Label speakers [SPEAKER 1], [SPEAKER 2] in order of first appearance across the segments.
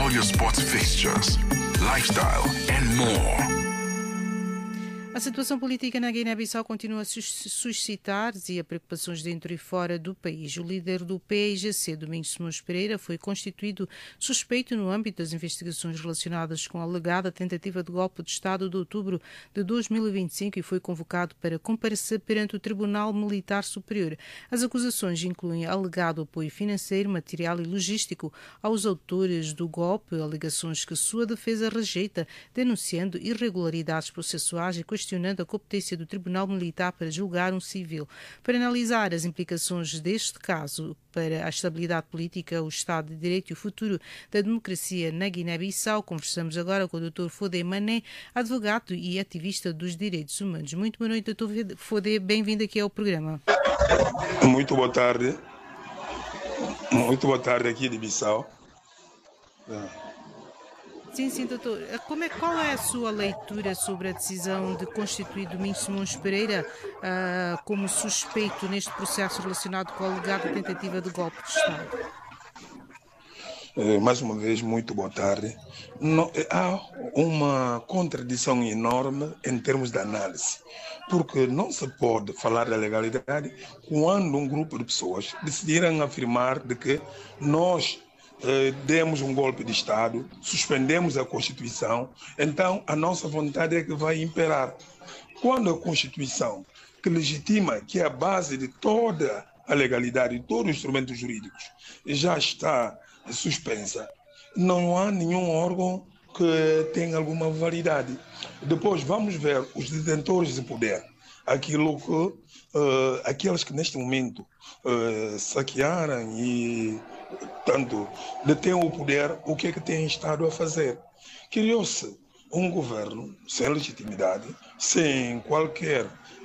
[SPEAKER 1] all your sports fixtures, lifestyle, and more.
[SPEAKER 2] A situação política na Guiné-Bissau continua a suscitar preocupações dentro e fora do país. O líder do PAIGC, Domingos Simões Pereira, foi constituído suspeito no âmbito das investigações relacionadas com a alegada tentativa de golpe de Estado de outubro de 2025 e foi convocado para comparecer perante o Tribunal Militar Superior. As acusações incluem alegado apoio financeiro, material e logístico aos autores do golpe, alegações que sua defesa rejeita, denunciando irregularidades processuais e questionando a competência do Tribunal Militar para julgar um civil. Para analisar as implicações deste caso para a estabilidade política, o Estado de Direito e o futuro da democracia na Guiné-Bissau, conversamos agora com o Dr. Fodé Mané, advogado e ativista dos direitos humanos. Muito boa noite, Dr. Fodé, bem-vindo aqui ao programa.
[SPEAKER 3] Muito boa tarde. Muito boa tarde aqui de Bissau.
[SPEAKER 2] Sim, doutor. Qual é a sua leitura sobre a decisão de constituir Domingos Simões Pereira como suspeito neste processo relacionado com a alegada tentativa de golpe de Estado?
[SPEAKER 3] Mais uma vez, muito boa tarde. Há uma contradição enorme em termos de análise, porque não se pode falar da legalidade quando um grupo de pessoas decidiram afirmar de que nós demos um golpe de Estado, suspendemos a Constituição, então a nossa vontade é que vai imperar. Quando a Constituição, que legitima, que é a base de toda a legalidade, de todos os instrumentos jurídicos, já está suspensa, não há nenhum órgão que tenha alguma validade. Depois vamos ver os detentores de poder, aqueles que neste momento saquearam e tanto detêm o poder, o que é que têm estado a fazer? Criou-se um governo sem legitimidade, sem qualquer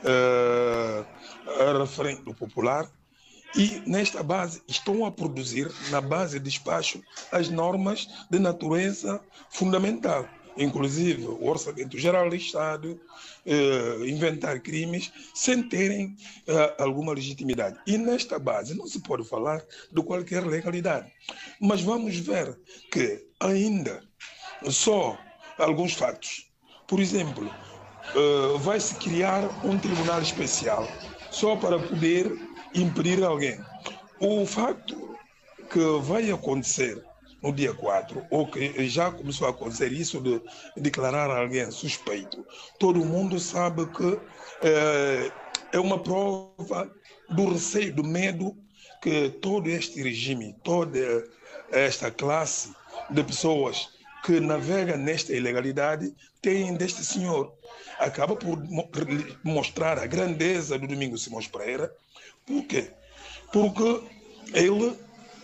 [SPEAKER 3] referendo popular, e nesta base estão a produzir, na base de despacho, as normas de natureza fundamental, inclusive o Orçamento Geral do Estado, inventar crimes sem terem alguma legitimidade. E nesta base não se pode falar de qualquer legalidade. Mas vamos ver que ainda só alguns fatos. Por exemplo, vai-se criar um tribunal especial só para poder impedir alguém. O facto que vai acontecer no dia 4, ou que já começou a acontecer isso de declarar alguém suspeito, todo mundo sabe que é uma prova do receio, do medo que todo este regime, toda esta classe de pessoas que navega nesta ilegalidade tem deste senhor. Acaba por mostrar a grandeza do Domingos Simões Pereira. Por quê? Porque ele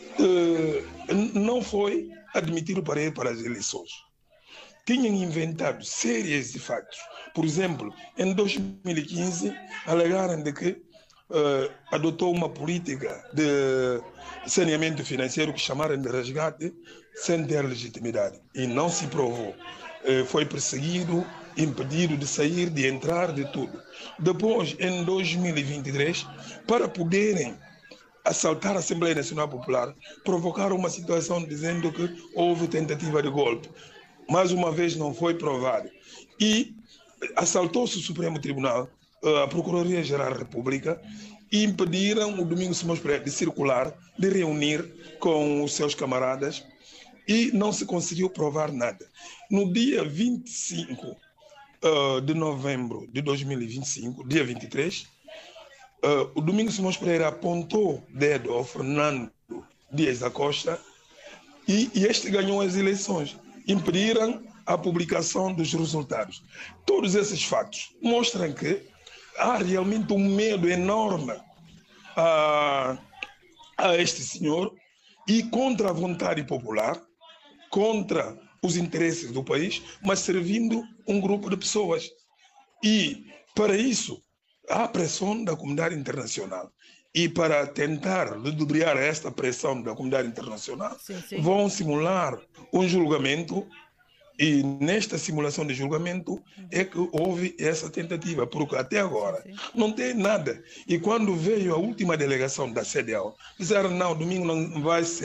[SPEAKER 3] não foi admitido para ir para as eleições. Tinham inventado séries de factos. Por exemplo, em 2015, alegaram de que adotou uma política de saneamento financeiro que chamaram de resgate sem ter legitimidade. E não se provou. Foi perseguido, impedido de sair, de entrar, de tudo. Depois, em 2023, para poderem assaltar a Assembleia Nacional Popular, provocaram uma situação dizendo que houve tentativa de golpe. Mais uma vez não foi provado. E assaltou-se o Supremo Tribunal, a Procuradoria-Geral da República, e impediram o Domingos Simões Pereira de circular, de reunir com os seus camaradas, e não se conseguiu provar nada. No dia 25 de novembro de 2025, dia 23, o Domingos Simões Pereira apontou dedo ao Fernando Dias da Costa e este ganhou as eleições. Impediram a publicação dos resultados. Todos esses fatos mostram que há realmente um medo enorme a este senhor e contra a vontade popular, contra os interesses do país, mas servindo um grupo de pessoas. E, para isso, há pressão da comunidade internacional. E para tentar ludibriar esta pressão da comunidade internacional, vão simular um julgamento. E nesta simulação de julgamento é que houve essa tentativa, porque até agora não tem nada. E quando veio a última delegação da CEDEAO, disseram, não, domingo não vai ser